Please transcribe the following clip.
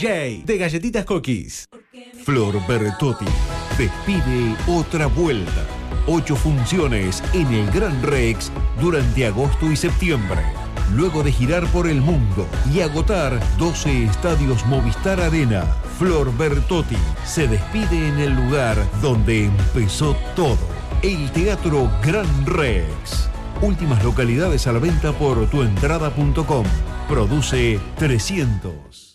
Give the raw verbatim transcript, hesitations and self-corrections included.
J de Galletitas Cookies. Flor Bertotti despide otra vuelta. Ocho funciones en el Gran Rex durante agosto y septiembre. Luego de girar por el mundo y agotar doce estadios Movistar Arena, Flor Bertotti se despide en el lugar donde empezó todo, el Teatro Gran Rex. Últimas localidades a la venta por tuentrada punto com. Produce trescientos.